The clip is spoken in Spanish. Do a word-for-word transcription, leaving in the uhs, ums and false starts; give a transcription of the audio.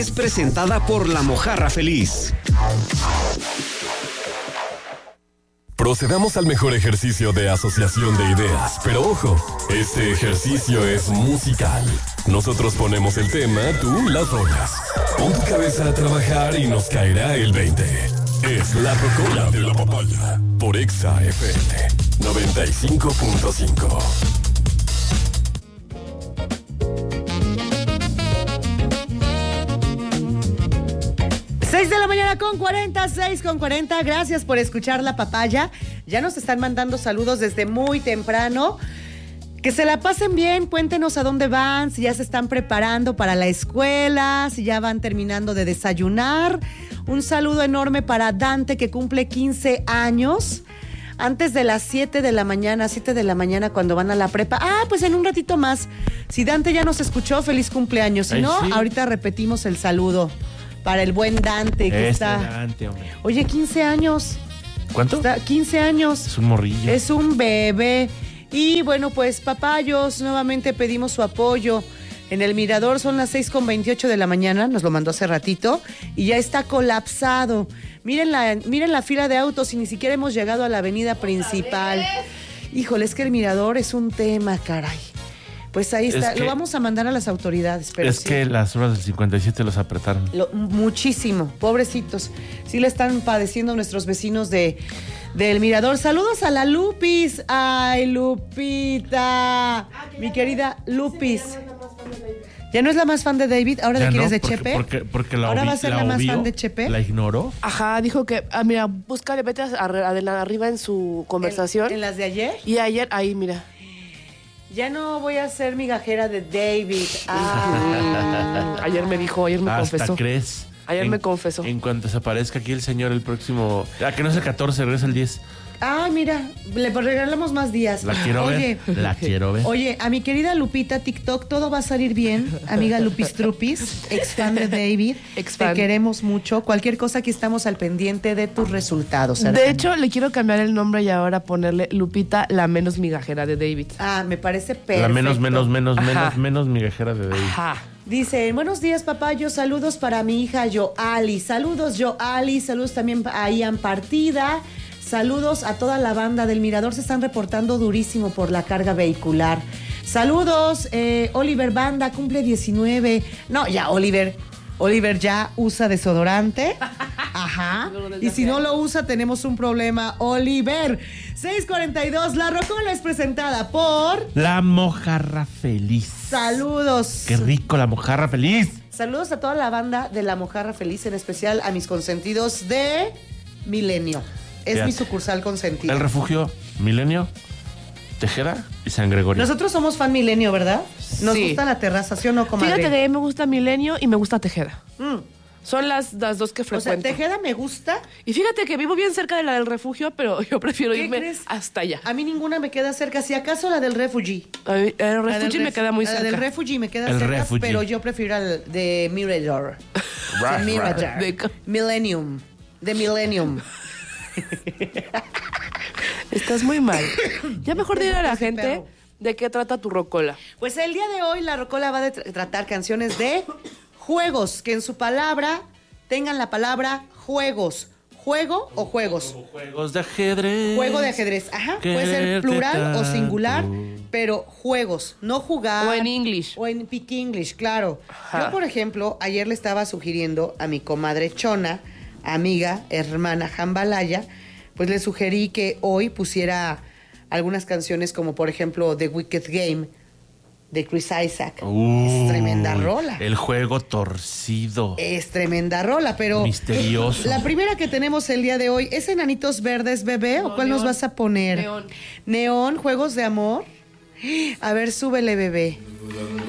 Es presentada por La Mojarra Feliz. Procedamos al mejor ejercicio de asociación de ideas, pero ojo, este ejercicio es musical. Nosotros ponemos el tema, tú las rolas. Pon tu cabeza a trabajar y nos caerá el veinte. Es La Rocola de la Papaya, por Exa F M noventa y cinco punto cinco. seis de la mañana con cuarenta, seis con cuarenta. Gracias por escuchar La Papaya. Ya nos están mandando saludos desde muy temprano. Que se la pasen bien, cuéntenos a dónde van, si ya se están preparando para la escuela, si ya van terminando de desayunar. Un saludo enorme para Dante, que cumple quince años. Antes de las siete de la mañana, siete de la mañana cuando van a la prepa. Ah, pues en un ratito más. Si Dante ya nos escuchó, feliz cumpleaños. Si Ay, no, sí. ahorita repetimos el saludo. Para el buen Dante que Este está. Dante, hombre. Oye, quince años. ¿Cuánto? Está quince años. Es un morrillo. Es un bebé. Y bueno, pues papayos, nuevamente pedimos su apoyo. En el Mirador son las seis con veintiocho de la mañana, nos lo mandó hace ratito, y ya está colapsado. Miren la, miren la fila de autos y ni siquiera hemos llegado a la avenida principal. Híjole, es que el Mirador es un tema, caray. Pues ahí está, Es que- lo vamos a mandar a las autoridades. Pero es sí. que las horas del cincuenta y siete los apretaron. Lo- muchísimo, pobrecitos. Sí le están padeciendo nuestros vecinos de del Mirador. Saludos a la Lupis. Ay, Lupita. Mi querida Lupis. ¿Ya no es la más fan de David? ¿Ahora Ya le quieres no, de porque, Chepe? Porque, porque la ¿Ahora obvi- va a ser la más obvió, fan de Chepe? ¿La ignoró? Ajá, dijo que, ah, mira, búscale, vete a, a- a- arriba en su conversación. ¿En, en las de ayer? Y ayer, ahí, mira. Ya no voy a ser migajera de David. Ah. Ayer me dijo, ayer me Hasta confesó. crees. Ayer En- me confesó. En cuanto se aparezca aquí el señor el próximo... Ah, que no es el catorce, regresa el diez. Ah, mira, le regalamos más días. La quiero Oye, ver. La quiero ver. Oye, a mi querida Lupita TikTok, todo va a salir bien. Amiga Lupis Trupis, ex fan de David. Ex Te fan. queremos mucho. Cualquier cosa, aquí estamos al pendiente de tus resultados. De hermana. hecho, le quiero cambiar el nombre y ahora ponerle Lupita, la menos migajera de David. Ah, me parece perfecto. La menos, menos, menos, Ajá. menos, menos migajera de David. Ajá. Dice, buenos días, papayos, saludos para mi hija Joali. Saludos, Joali. Saludos también a Ian Partida. Saludos a toda la banda del Mirador. Se están reportando durísimo por la carga vehicular. Saludos, eh, Oliver Banda, cumple diecinueve. No, ya, Oliver. Oliver ya usa desodorante. Ajá. Y si no lo usa, tenemos un problema. Oliver. seis cuarenta y dos. La Rocola es presentada por... La mojarra feliz. Saludos. Qué rico la mojarra feliz. Saludos a toda la banda de La Mojarra Feliz, en especial a mis consentidos de Milenio. Es Fíjate. mi sucursal consentida. El refugio Milenio, Tejeda y San Gregorio. Nosotros somos fan Milenio, ¿verdad? Nos Sí. gusta la terraza, ¿sí o no, comadre? Fíjate que a mí me gusta Milenio y me gusta Tejeda. Mm. Son las, las dos que O sea, frecuento. Tejeda me gusta. Y fíjate que vivo bien cerca de la del refugio, pero yo prefiero ¿Qué irme crees? hasta allá. A mí ninguna me queda cerca. Si acaso la del Refugee. A mí, el La del refugio me ref- queda muy La cerca. del Refugee me queda El cerca, Refugee. pero yo prefiero al de Mirador. De Mirador. De- Millennium. De Millennium. Estás muy mal. Ya mejor dile a la Ese gente perro. de qué trata tu rocola. Pues el día de hoy la Rocola va a tra- tratar canciones de juegos, que en su palabra tengan la palabra juegos. ¿Juego o juegos? Juegos de ajedrez. Juego de ajedrez, ajá. Puede ser Quererte plural o tanto. singular, pero juegos, no jugar. O en English. O en Pick English, claro. Ajá. Yo, por ejemplo, ayer le estaba sugiriendo a mi comadre Chona, amiga, hermana Jambalaya, pues le sugerí que hoy pusiera algunas canciones como, por ejemplo, The Wicked Game de Chris Isaac. Uy, Es tremenda rola. El juego torcido. Es tremenda rola, pero... Misterioso. La primera que tenemos el día de hoy, ¿es Enanitos Verdes, bebé? ¿O No, cuál nos Neón. vas a poner? Neón. Neón, Juegos de Amor. A ver, súbele, bebé.